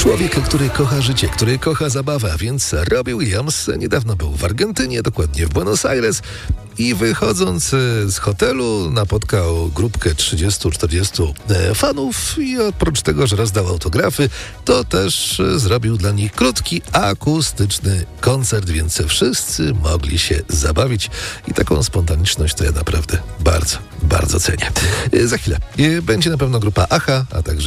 Człowiek, który kocha życie, który kocha zabawę, a więc Robbie Williams niedawno był w Argentynie, dokładnie w Buenos Aires i wychodząc z hotelu napotkał grupkę 30-40 fanów i oprócz tego, że rozdał autografy, to też zrobił dla nich krótki, akustyczny koncert, więc wszyscy mogli się zabawić i taką spontaniczność to ja naprawdę bardzo, bardzo cenię. Za chwilę będzie na pewno grupa AHA, a także